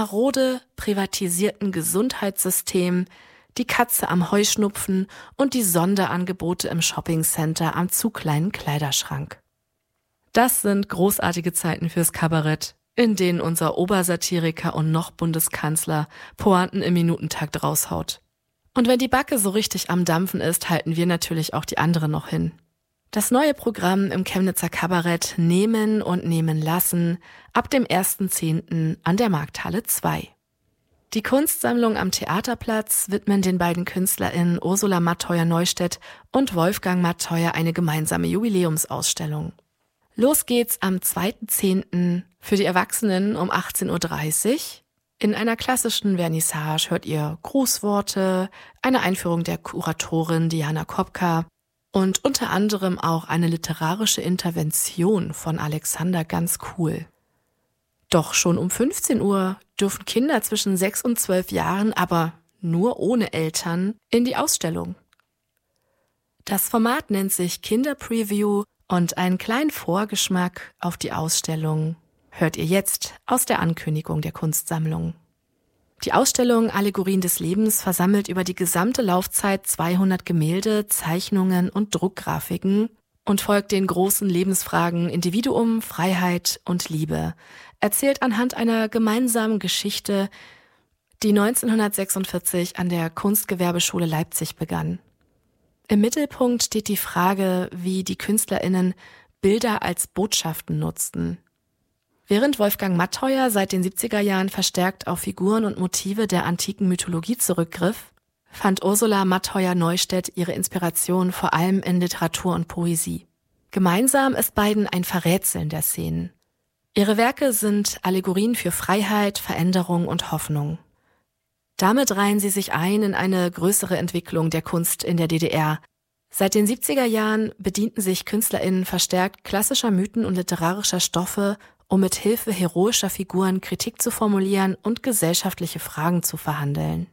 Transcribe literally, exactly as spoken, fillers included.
marode privatisierten Gesundheitssystem, die Katze am Heuschnupfen und die Sonderangebote im Shoppingcenter am zu kleinen Kleiderschrank. Das sind großartige Zeiten fürs Kabarett, in denen unser Obersatiriker und noch Bundeskanzler Pointen im Minutentakt raushaut. Und wenn die Backe so richtig am Dampfen ist, halten wir natürlich auch die anderen noch hin. Das neue Programm im Chemnitzer Kabarett Nehmen und Nehmen lassen ab dem ersten zehnten an der Markthalle zwei. Die Kunstsammlung am Theaterplatz widmen den beiden KünstlerInnen Ursula Matteuer-Neustedt und Wolfgang Matteuer eine gemeinsame Jubiläumsausstellung. Los geht's am zweiten zehnten für die Erwachsenen um achtzehn Uhr dreißig. In einer klassischen Vernissage hört ihr Grußworte, eine Einführung der Kuratorin Diana Kopka und unter anderem auch eine literarische Intervention von Alexander Ganz Cool. Doch schon um fünfzehn Uhr dürfen Kinder zwischen sechs und zwölf Jahren, aber nur ohne Eltern, in die Ausstellung. Das Format nennt sich Kinderpreview und einen kleinen Vorgeschmack auf die Ausstellung hört ihr jetzt aus der Ankündigung der Kunstsammlung. Die Ausstellung Allegorien des Lebens versammelt über die gesamte Laufzeit zweihundert Gemälde, Zeichnungen und Druckgrafiken und folgt den großen Lebensfragen Individuum, Freiheit und Liebe, erzählt anhand einer gemeinsamen Geschichte, die neunzehnhundertsechsundvierzig an der Kunstgewerbeschule Leipzig begann. Im Mittelpunkt steht die Frage, wie die KünstlerInnen Bilder als Botschaften nutzten. Während Wolfgang Matteuer seit den siebziger Jahren verstärkt auf Figuren und Motive der antiken Mythologie zurückgriff, fand Ursula Matteuer-Neustedt ihre Inspiration vor allem in Literatur und Poesie. Gemeinsam ist beiden ein Verrätseln der Szenen. Ihre Werke sind Allegorien für Freiheit, Veränderung und Hoffnung. Damit reihen sie sich ein in eine größere Entwicklung der Kunst in der D D R. Seit den siebziger Jahren bedienten sich KünstlerInnen verstärkt klassischer Mythen und literarischer Stoffe, um mit Hilfe heroischer Figuren Kritik zu formulieren und gesellschaftliche Fragen zu verhandeln.